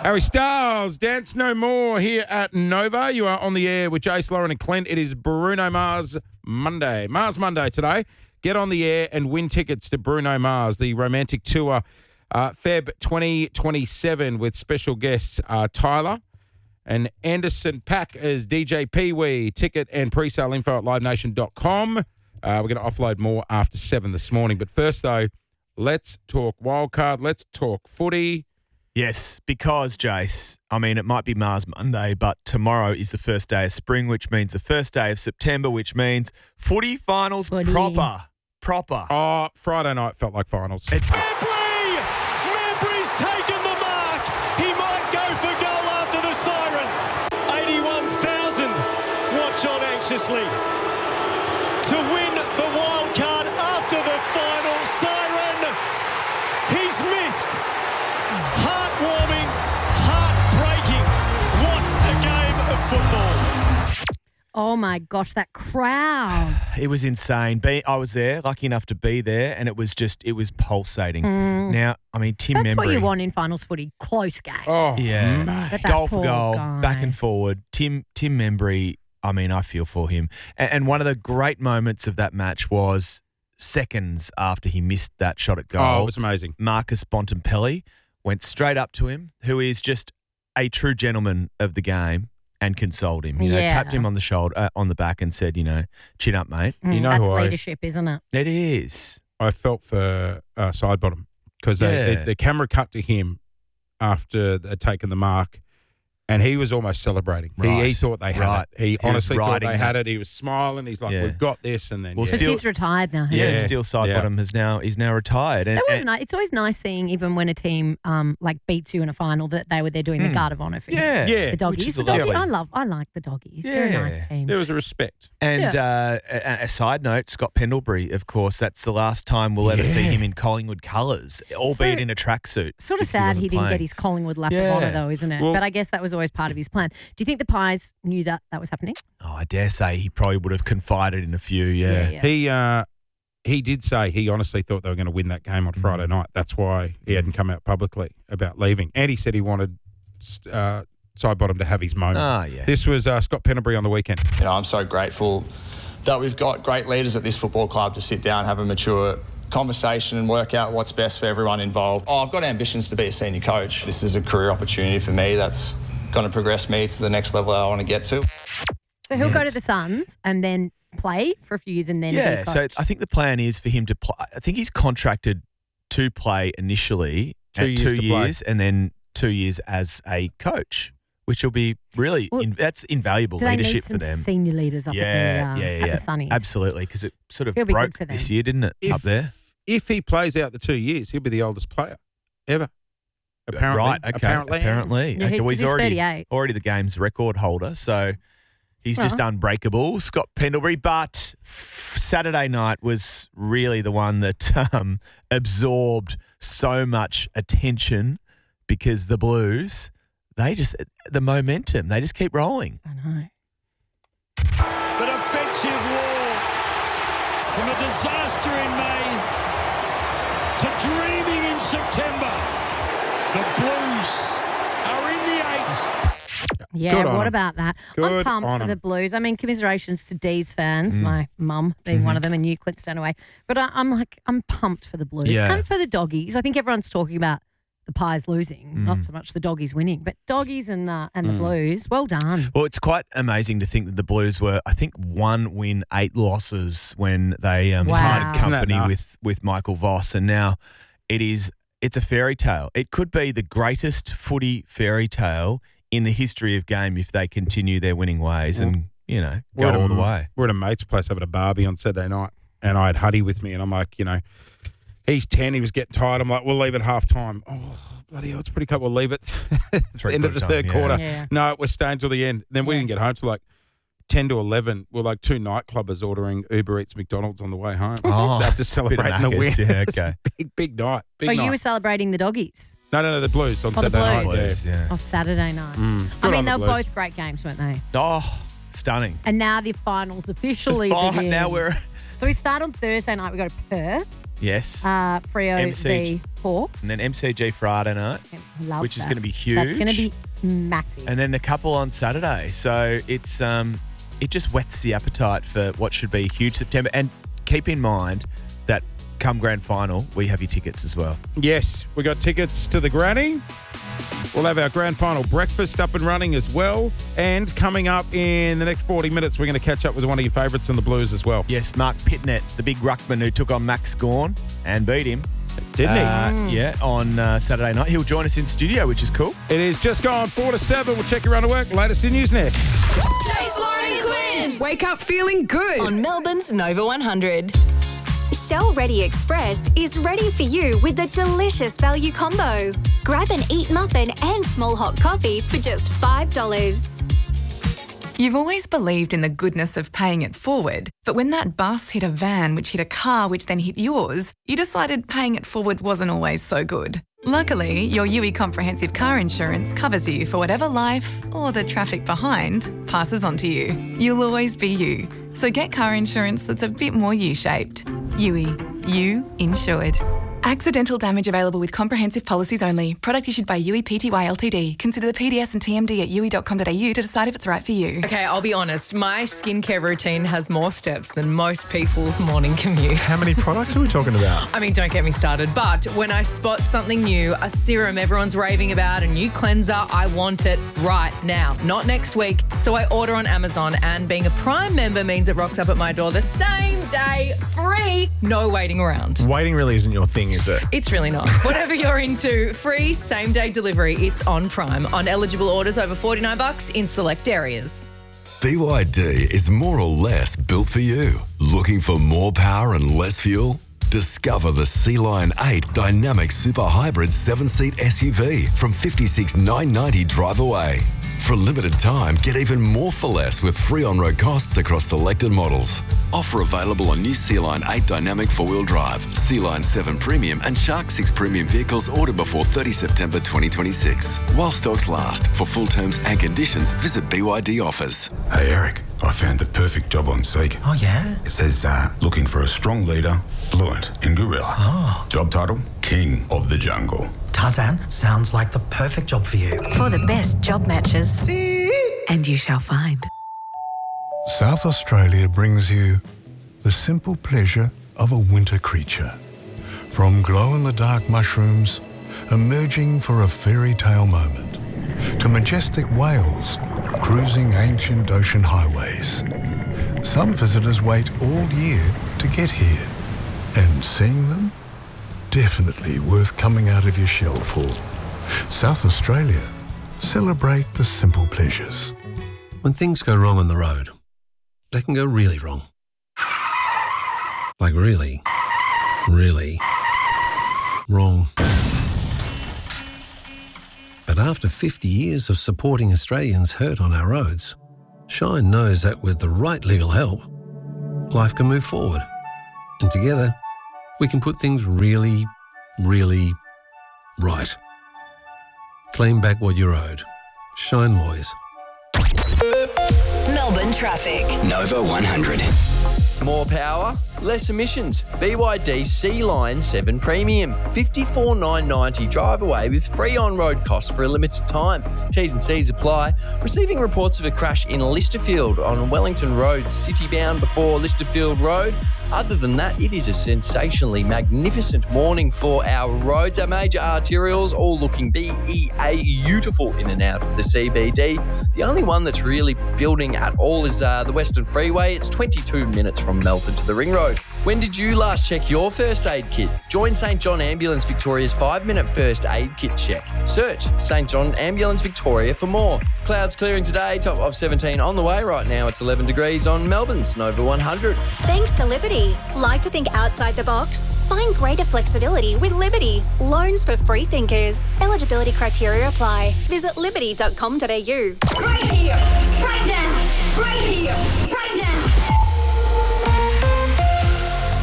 Harry Styles, Dance No More here at Nova. You are on the air with Jace, Lauren and Clint. It is Bruno Mars Monday. Mars Monday today. Get on the air and win tickets to Bruno Mars, the romantic tour, Feb 2027 with special guests Tyler and Anderson .Paak as DJ Pee-wee. Ticket and pre-sale info at livenation.com. We're going to offload more after 7 this morning. But first, though, let's talk wildcard. Let's talk footy. Yes, because, Jace, I mean, it might be Mars Monday, but tomorrow is the first day of spring, which means the first day of September, which means footy finals proper. Oh, Friday night felt like finals. Mabry's taken the mark. He might go for goal after the siren. 81,000 watch on anxiously to win the wild card after the final siren. He's missed. Heartwarming, heartbreaking. What a game of football. Oh, my gosh, that crowd. It was insane. I was there, lucky enough to be there, and it was pulsating. Now, I mean, Tim Membry. That's what you want in finals footy, close games. Oh, yeah. But that Goal for poor goal, guy. back and forward. Tim Membry, I mean, I feel for him. And one of the great moments of that match was seconds after he missed that shot at goal. Oh, it was amazing. Marcus Bontempelli went straight up to him, who is just a true gentleman of the game, and consoled him. You know, tapped him on the shoulder, on the back, and said, chin up, mate. You know That's who leadership, isn't it? It is. I felt for Sidebottom because the camera cut to him after they'd taken the mark, and he was almost celebrating. Right. He thought they had it. He honestly thought riding they had it. He was smiling. He's like, "We've got this," and then Well, Because he's retired now. Yeah, Yeah. still Sidebottom is now retired. And, That was nice. It's always nice seeing, even when a team beats you in a final, that they were there doing the guard of honour for you. Yeah, Yeah. The doggies. which is The doggies. lovely. I like the doggies. They're a Yeah. nice team. there was a respect. And a side note, Scott Pendlebury, of course, that's the last time we'll ever see him in Collingwood colours, albeit in a tracksuit. Sort of because sad he didn't wasn't get his Collingwood lap Yeah. of honour, though, isn't it? Well- But I guess that was always part of his plan. Do you think the Pies knew that was happening? Oh, I dare say he probably would have confided in a few, He did say he honestly thought they were going to win that game on Friday night. That's why he hadn't come out publicly about leaving. And he said he wanted Sidebottom to have his moment. Oh, yeah. This was Scott Pendlebury on the weekend. I'm so grateful that we've got great leaders at this football club to sit down, have a mature conversation and work out what's best for everyone involved. I've got ambitions to be a senior coach. This is a career opportunity for me that's going to progress me to the next level I want to get to. So he'll go to the Suns and then play for a few years and then be Yeah, so coach. I think the plan is for him to play. I think he's contracted to play initially 2 at years 2 to play. years and then 2 years as a coach, which will be really, Well, that's invaluable Do they need leadership some for them. senior leaders up at the Sunnies? Absolutely, because it sort of He'll be good broke for them. this year, didn't it, up there? If he plays out the 2 years, he'll be the oldest player ever. Apparently. Right, okay. Apparently. Yeah, Okay, well, he's he's 38. already the game's record holder, so he's just unbreakable, Scott Pendlebury. But Saturday night was really the one that absorbed so much attention because the Blues, the momentum, they just keep rolling. I know. The defensive wall from a disaster in May to dreaming in September. The Blues are in the 8. Yeah, Good on what him. about that? I'm Good pumped on for the him. Blues. I mean, commiserations to Dee's fans, my mum being one of them, and you, Clint Stanaway. But I'm pumped for the Blues Yeah. and for the Doggies. I think everyone's talking about the Pies losing, not so much the Doggies winning, but Doggies and the Blues. Well done. Well, it's quite amazing to think that the Blues were, I think, 1 win, 8 losses when they Wow. parted Isn't that company nuts? with Michael Voss, and now it's a fairy tale. It could be the greatest footy fairy tale in the history of game if they continue their winning ways and go all the way. We're at a mate's place having a barbie on Saturday night, and I had Huddy with me, and I'm like, he's 10, he was getting tired. I'm like, we'll leave at half time. Oh, bloody hell, it's pretty cool. We'll leave it at the end of the Three-quarter third time, quarter. Yeah. No, we're staying till the end. Then we didn't get home till like 10 to 11. We're like 2 nightclubbers ordering Uber Eats McDonald's on the way home. Oh, After bit of celebrating the win. Macca's, yeah, okay. big night. Big Oh, night. you were celebrating the Doggies? No, the Blues on the Saturday night. Blues. Blues, yeah. Oh, Saturday night. I Good mean, on they the were Blues. both great games, weren't they? Oh, stunning. And now the finals officially Oh, begin. now we're... So we start on Thursday night. We go to Perth. Yes. Freo MCG. v Hawks. And then MCG Friday night, Love which is that. going to be huge. That's going to be massive. And then a couple on Saturday. So it's it just whets the appetite for what should be huge September. And keep in mind that come grand final, we have your tickets as well. Yes, we got tickets to the granny. We'll have our grand final breakfast up and running as well. And coming up in the next 40 minutes, we're going to catch up with one of your favourites in the Blues as well. Yes, Mark Pitnett, the big ruckman who took on Max Gawn and beat him. Didn't he? Yeah, on Saturday night. He'll join us in studio, which is cool. It is just gone 4 to 7. We'll check your run to work. Latest in news next. Jace, Lauren and Clint. Wake up feeling good On Melbourne's Nova 100. Shell Ready Express is ready for you with the delicious value combo. Grab an eat muffin and small hot coffee for just $5. You've always believed in the goodness of paying it forward, but when that bus hit a van which hit a car which then hit yours, you decided paying it forward wasn't always so good. Luckily, your UE Comprehensive Car Insurance covers you for whatever life, or the traffic behind, passes on to you. You'll always be you. So get car insurance that's a bit more U-shaped. UE. You insured. Accidental damage available with comprehensive policies only. Product issued by UE Pty Ltd. Consider the PDS and TMD at UE.com.au to decide if it's right for you. Okay, I'll be honest. My skincare routine has more steps than most people's morning commute. How many products are we talking about? I mean, don't get me started. But when I spot something new, a serum everyone's raving about, a new cleanser, I want it right now, not next week. So I order on Amazon, and being a Prime member means it rocks up at my door the same day, free, no waiting around. Waiting really isn't your thing, is it? It's really not. Whatever you're into, free same-day delivery. It's on Prime on eligible orders over $49 in select areas. BYD is more or less built for you. Looking for more power and less fuel? Discover the Sea-Lion 8 Dynamic Super Hybrid 7-seat SUV from $56,990 drive away. For a limited time, get even more for less with free on-road costs across selected models. Offer available on new Sea-Lion 8 Dynamic 4-wheel drive, Sea-Lion 7 Premium and Shark 6 Premium vehicles ordered before 30 September 2026. While stocks last. For full terms and conditions, visit BYD offers. Hey Eric, I found the perfect job on Seek. Oh yeah? It says looking for a strong leader, fluent in gorilla. Oh. Job title, King of the Jungle. Tarzan, sounds like the perfect job for you. For the best job matches. And you shall find. South Australia brings you the simple pleasure of a winter creature. From glow-in-the-dark mushrooms emerging for a fairy tale moment, to majestic whales cruising ancient ocean highways. Some visitors wait all year to get here, and seeing them, definitely worth coming out of your shell for. South Australia, celebrate the simple pleasures. When things go wrong on the road, they can go really wrong. Like really, really wrong. But after 50 years of supporting Australians hurt on our roads, Shine knows that with the right legal help, life can move forward. And together, we can put things really, really right. Claim back what you're owed. Shine Lawyers. Melbourne traffic. Nova 100. More power, less emissions. BYD Sea-Lion 7 Premium. $54,990 drive away with free on-road costs for a limited time. T's and C's apply. Receiving reports of a crash in Listerfield on Wellington Road, city-bound before Listerfield Road. Other than that, it is a sensationally magnificent morning for our roads. Our major arterials all looking beautiful in and out of the CBD. The only one that's really building at all is the Western Freeway. It's 22 minutes from Melton to the Ring Road. When did you last check your first aid kit? Join St John Ambulance Victoria's 5-minute first aid kit check. Search St John Ambulance Victoria for more. Clouds clearing today, top of 17 on the way. Right now it's 11 degrees on Melbourne's Nova 100. Thanks to Liberty. Like to think outside the box? Find greater flexibility with Liberty. Loans for free thinkers. Eligibility criteria apply. Visit liberty.com.au. Right here, right now, right here, right now.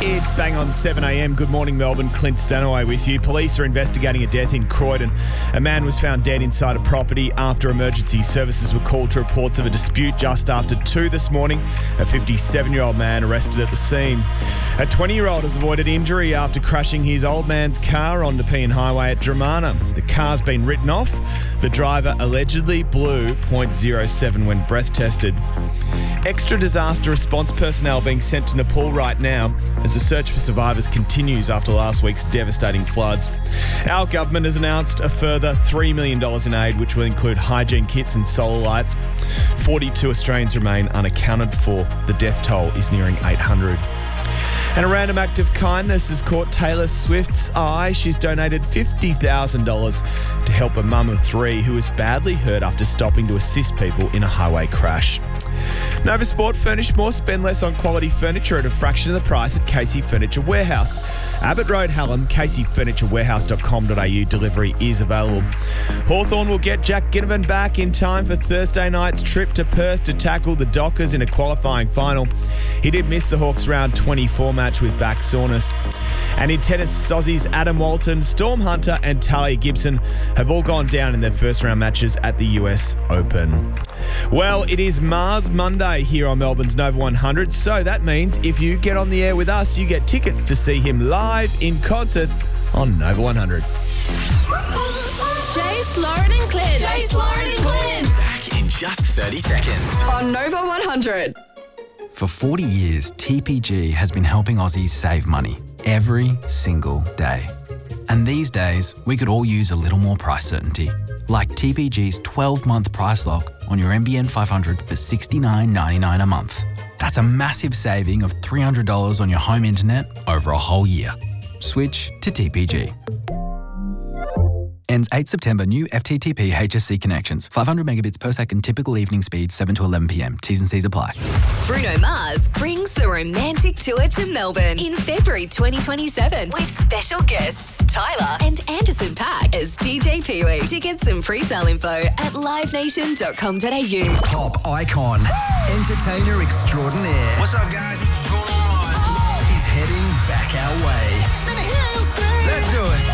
It's bang on 7 a.m. Good morning, Melbourne. Clint Stanaway with you. Police are investigating a death in Croydon. A man was found dead inside a property after emergency services were called to reports of a dispute just after 2 this morning. A 57-year-old man arrested at the scene. A 20-year-old has avoided injury after crashing his old man's car on Nepean Highway at Dramana. The car's been written off. The driver allegedly blew .07 when breath tested. Extra disaster response personnel being sent to Nepal right now as the search for survivors continues after last week's devastating floods. Our government has announced a further $3 million in aid, which will include hygiene kits and solar lights. 42 Australians remain unaccounted for. The death toll is nearing 800. And a random act of kindness has caught Taylor Swift's eye. She's donated $50,000 to help a mum of 3 who was badly hurt after stopping to assist people in a highway crash. Nova Sport, furnish more, spend less on quality furniture at a fraction of the price at Casey Furniture Warehouse. Abbott Road, Hallam, caseyfurniturewarehouse.com.au. Delivery is available. Hawthorn will get Jack Ginnivan back in time for Thursday night's trip to Perth to tackle the Dockers in a qualifying final. He did miss the Hawks round 24 match with back soreness. And in tennis, Aussies Adam Walton, Storm Hunter and Talia Gibson have all gone down in their first round matches at the US Open. Well, it is Mars Monday here on Melbourne's Nova 100, so that means if you get on the air with us, you get tickets to see him live in concert on Nova 100. Jace, Lauren and Clint. Jace, Lauren and Clint. Back in just 30 seconds. On Nova 100. For 40 years, TPG has been helping Aussies save money every single day. And these days, we could all use a little more price certainty. Like TPG's 12-month price lock on your NBN 500 for $69.99 a month. That's a massive saving of $300 on your home internet over a whole year. Switch to TPG. Ends 8 September. New FTTP HSC connections. 500 megabits per second. Typical evening speed 7 to 11 p.m. T's and C's apply. Bruno Mars brings the romantic tour to Melbourne in February 2027 with special guests Tyler and Anderson .Paak as DJ Pee-wee. Tickets and pre-sale info at livenation.com.au. Pop icon. Entertainer extraordinaire. What's up, guys? This is Bruno Mars. He's heading back our way. Let's do it.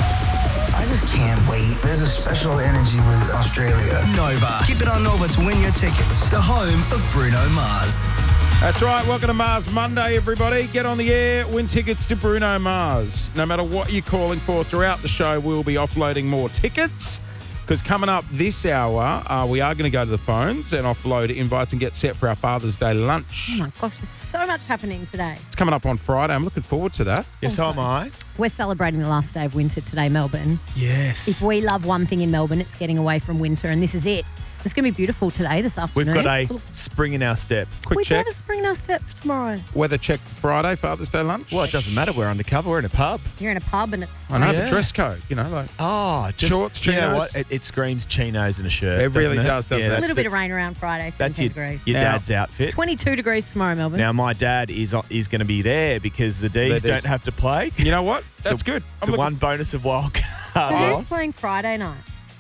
I just can't wait. There's a special energy with Australia. Nova. Keep it on Nova to win your tickets. The home of Bruno Mars. That's right. Welcome to Mars Monday, everybody. Get on the air, win tickets to Bruno Mars. No matter what you're calling for throughout the show, we'll be offloading more tickets. Because coming up this hour, we are going to go to the phones and offload invites and get set for our Father's Day lunch. Oh my gosh, there's so much happening today. It's coming up on Friday. I'm looking forward to that. Yes, so am I. We're celebrating the last day of winter today, Melbourne. Yes. If we love one thing in Melbourne, it's getting away from winter, and this is it. It's going to be beautiful today, this afternoon. We've got a spring in our step. Quick we check. We do have a spring in our step for tomorrow. Weather check for Friday, Father's Day lunch. Well, it doesn't matter. We're undercover. We're in a pub. You're in a pub and it's... I know, the dress code, you know, like shorts, chinos. You know what? It screams chinos and a shirt. It really does, doesn't it? A little bit of rain around Friday, 17 degrees. Your dad's outfit. 22 degrees tomorrow, Melbourne. Now, my dad is going to be there because the D's don't have to play. You know what? That's good. It's one bonus of wildcard. So who's playing Friday night?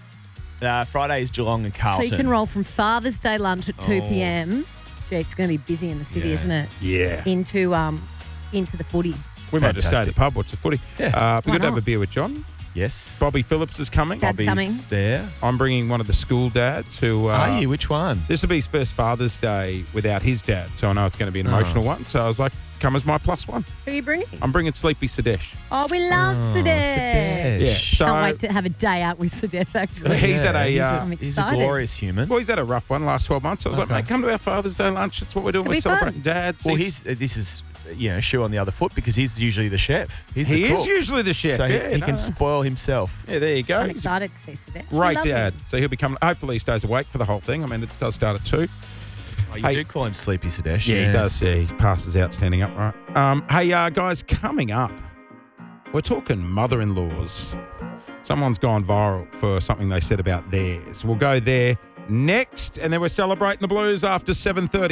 Friday is Geelong and Carlton. So you can roll from Father's Day lunch at 2 p.m. Gee, it's going to be busy in the city, isn't it? Yeah. Into the footy. We might just stay at the pub, watch the footy. Yeah. We're going to have a beer with John. Yes. Bobby Phillips is coming. Dad's coming. There. I'm bringing one of the school dads who... Are you? Which one? This will be his first Father's Day without his dad, so I know it's going to be an emotional one. So I was like, come as my plus one. Who are you bringing? I'm bringing Sleepy Sadesh. Oh, we love Sadesh. Yeah. So, can't wait to have a day out with Sadesh, actually. He's had a... I'm excited. He's a glorious human. Well, he's had a rough one last 12 months. So I was like, mate, come to our Father's Day lunch. That's what we're doing. We're celebrating dads. Well, this is... shoe on the other foot because he's usually the chef. He is usually the chef. So he can spoil himself. Yeah, there you go. I'm excited to see Sadesh. Great dad. So he'll be coming. Hopefully he stays awake for the whole thing. I mean, it does start at 2. Oh, you do call him Sleepy Sadesh. Yeah, he does. Yeah, he passes out standing up, right? Hey, guys, coming up, we're talking mother-in-laws. Someone's gone viral for something they said about theirs. We'll go there next, and then we're celebrating the Blues after 7:30.